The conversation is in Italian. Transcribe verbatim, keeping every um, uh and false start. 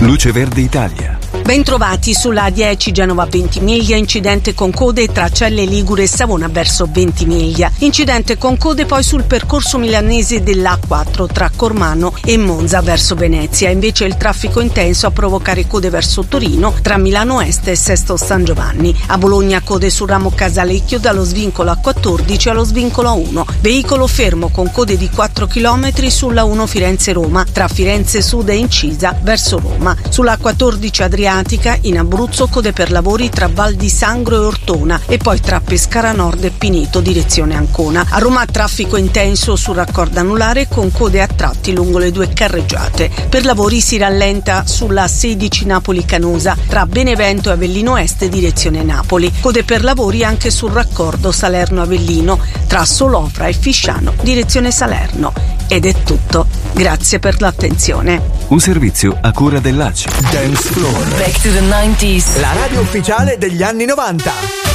Luce Verde Italia. Bentrovati sulla A dieci Genova Ventimiglia, incidente con code tra Celle Ligure e Savona verso Ventimiglia. Incidente con code poi sul percorso milanese dell'A quattro tra Cormano e Monza verso Venezia. Invece il traffico intenso a provocare code verso Torino tra Milano Est e Sesto San Giovanni. A Bologna code sul ramo Casalecchio dallo svincolo A quattordici allo svincolo A uno. Veicolo fermo con code di quattro chilometri sulla uno Firenze-Roma tra Firenze Sud e Incisa verso Roma. Sulla A quattordici Adriatica in Abruzzo code per lavori tra Val di Sangro e Ortona e poi tra Pescara Nord e Pineto direzione Ancona. A Roma traffico intenso sul raccordo anulare con code a tratti lungo le due carreggiate. Per lavori si rallenta sulla sedici Napoli-Canosa tra Benevento e Avellino Est direzione Napoli. Code per lavori anche sul raccordo Salerno-Avellino tra Solofra e Fisciano direzione Salerno. Ed è tutto. Grazie per l'attenzione. Un servizio a cura dell'A C I. Dance Floor. Back to the nineties. La radio ufficiale degli anni novanta.